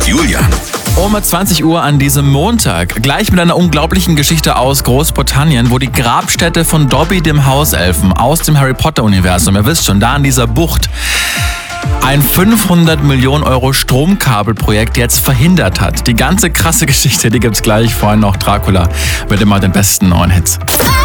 Julian. Um 20 Uhr an diesem Montag. Gleich mit einer unglaublichen Geschichte aus Großbritannien, wo die Grabstätte von Dobby, dem Hauselfen aus dem Harry Potter-Universum, ihr wisst schon, da in dieser Bucht, ein 500 Millionen Euro Stromkabelprojekt jetzt verhindert hat. Die ganze krasse Geschichte, die gibt's gleich. Vorhin noch Dracula mit immer den besten neuen Hits.